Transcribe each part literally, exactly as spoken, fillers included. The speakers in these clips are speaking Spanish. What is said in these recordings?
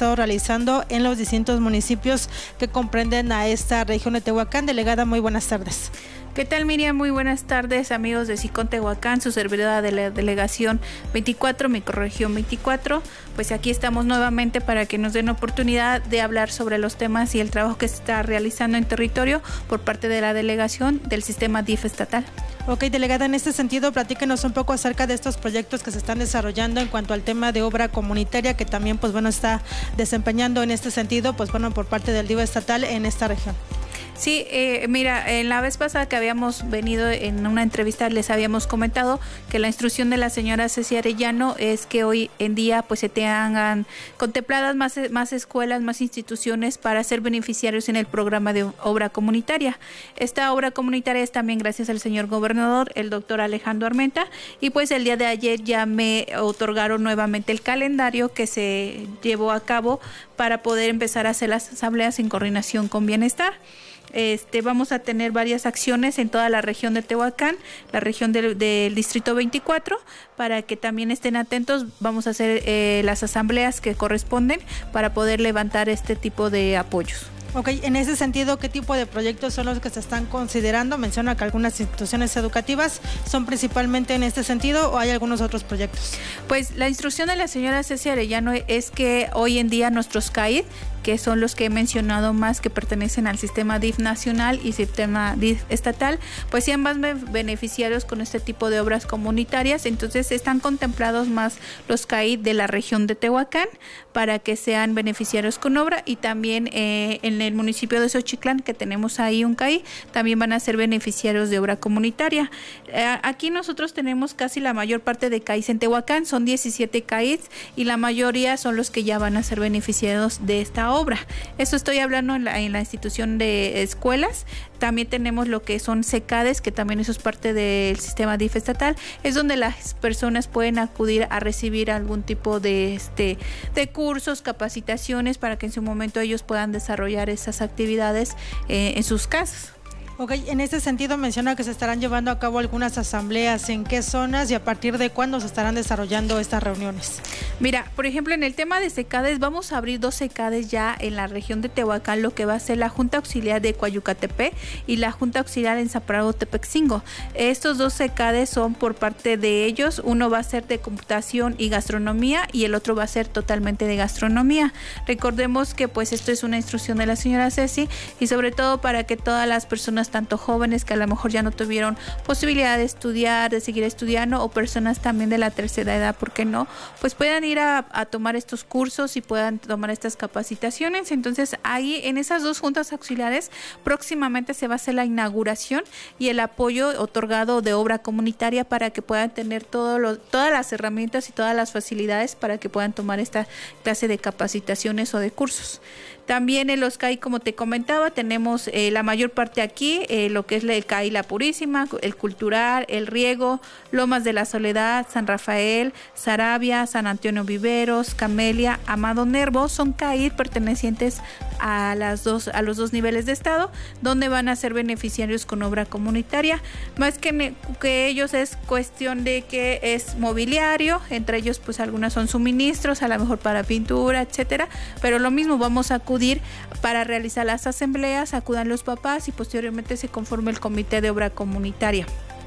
estado realizando en los distintos municipios que comprenden a esta región de Tehuacán. Delegada, muy buenas tardes. ¿Qué tal, Miriam? Muy buenas tardes, amigos de SICON Tehuacán, su servidora de la delegación veinticuatro, microrregión veinticuatro. Pues aquí estamos nuevamente para que nos den oportunidad de hablar sobre los temas y el trabajo que se está realizando en territorio por parte de la delegación del sistema D I F estatal. Ok, delegada, en este sentido, platíquenos un poco acerca de estos proyectos que se están desarrollando en cuanto al tema de obra comunitaria que también, pues bueno, está desempeñando en este sentido, pues bueno, por parte del D I F estatal en esta región. Sí, eh, mira, en la vez pasada que habíamos venido en una entrevista les habíamos comentado que la instrucción de la señora Ceci Arellano es que hoy en día pues se tengan contempladas más, más escuelas, más instituciones para ser beneficiarios en el programa de obra comunitaria. Esta obra comunitaria es también gracias al señor gobernador, el doctor Alejandro Armenta, y pues el día de ayer ya me otorgaron nuevamente el calendario que se llevó a cabo para poder empezar a hacer las asambleas en coordinación con Bienestar. Este, vamos a tener varias acciones en toda la región de Tehuacán, la región del, del distrito veinticuatro, para que también estén atentos. Vamos a hacer eh, las asambleas que corresponden para poder levantar este tipo de apoyos. Ok, en ese sentido, ¿qué tipo de proyectos son los que se están considerando? Menciona que algunas instituciones educativas son principalmente en este sentido, ¿o hay algunos otros proyectos? Pues la instrucción de la señora Ceci Arellano es que hoy en día nuestros C A I D, que son los que he mencionado más, que pertenecen al sistema D I F nacional y sistema D I F estatal, pues sean más beneficiarios con este tipo de obras comunitarias. Entonces están contemplados más los C A I D de la región de Tehuacán para que sean beneficiarios con obra, y también eh, en el municipio de Xochitlán, que tenemos ahí un C A I, también van a ser beneficiarios de obra comunitaria. Eh, aquí nosotros tenemos casi la mayor parte de C A Is en Tehuacán, son diecisiete C A Is, y la mayoría son los que ya van a ser beneficiados de esta obra. Eso estoy hablando en la, en la institución de escuelas. También tenemos lo que son SECADES, que también eso es parte del sistema D I F estatal, es donde las personas pueden acudir a recibir algún tipo de, este, de cursos, capacitaciones, para que en su momento ellos puedan desarrollar esas actividades eh, en sus casas. Ok, en este sentido menciona que se estarán llevando a cabo algunas asambleas. ¿En qué zonas y a partir de cuándo se estarán desarrollando estas reuniones? Mira, por ejemplo, en el tema de SECADES, vamos a abrir dos SECADES ya en la región de Tehuacán, lo que va a ser la Junta Auxiliar de Coayucatepe y la Junta Auxiliar en Zaparado Tepexingo. Estos dos SECADES son por parte de ellos, uno va a ser de computación y gastronomía y el otro va a ser totalmente de gastronomía. Recordemos que pues esto es una instrucción de la señora Ceci, y sobre todo para que todas las personas, tanto jóvenes que a lo mejor ya no tuvieron posibilidad de estudiar, de seguir estudiando, o personas también de la tercera edad, ¿por qué no? Pues puedan ir a, a tomar estos cursos y puedan tomar estas capacitaciones. Entonces ahí en esas dos juntas auxiliares próximamente se va a hacer la inauguración y el apoyo otorgado de obra comunitaria para que puedan tener todo lo, todas las herramientas y todas las facilidades para que puedan tomar esta clase de capacitaciones o de cursos. También en los C A I, como te comentaba, tenemos eh, la mayor parte aquí, eh, lo que es el C A I La Purísima, el Cultural, el Riego, Lomas de la Soledad, San Rafael, Sarabia, San Antonio Viveros, Camelia, Amado Nervo, son C A I pertenecientes a, las dos, a los dos niveles de estado, donde van a ser beneficiarios con obra comunitaria. Más que, que ellos es cuestión de que es mobiliario, entre ellos pues algunas son suministros, a lo mejor para pintura, etcétera, pero lo mismo, vamos a acudir para realizar las asambleas, acudan los papás y posteriormente se conforme el comité de obra comunitaria.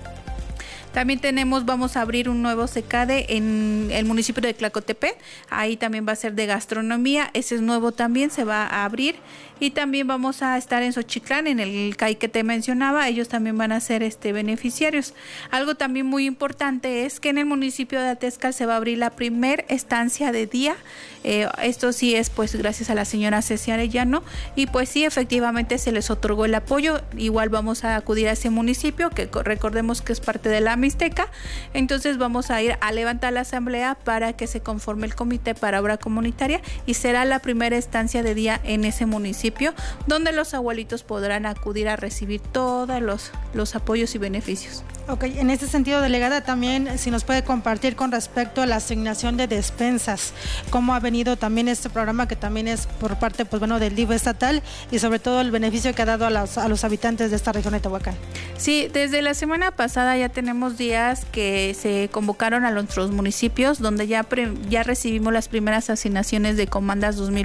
También tenemos, vamos a abrir un nuevo SECADE en el municipio de Tlacotepec, ahí también va a ser de gastronomía, ese es nuevo también, se va a abrir. Y también vamos a estar en Xochitlán, en el C A I que te mencionaba, ellos también van a ser este, beneficiarios. Algo también muy importante es que en el municipio de Atezcal se va a abrir la primer estancia de día, eh, esto sí es pues gracias a la señora Ceci Arellano, y pues sí, efectivamente se les otorgó el apoyo. Igual vamos a acudir a ese municipio, que recordemos que es parte de la Mixteca, entonces vamos a ir a levantar la asamblea para que se conforme el comité para obra comunitaria, y será la primera estancia de día en ese municipio, donde los abuelitos podrán acudir a recibir todos los, los apoyos y beneficios. Ok, en este sentido, delegada, también si nos puede compartir con respecto a la asignación de despensas, cómo ha venido también este programa, que también es por parte pues bueno del D I F estatal, y sobre todo el beneficio que ha dado a los, a los habitantes de esta región de Tehuacán. Sí, desde la semana pasada ya tenemos días que se convocaron a nuestros municipios, donde ya, pre, ya recibimos las primeras asignaciones de comandas dos mil